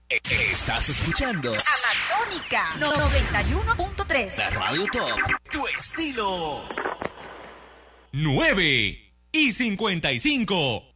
Estás escuchando Amazonica 91.3. la Radio Top, tu estilo. 9:55.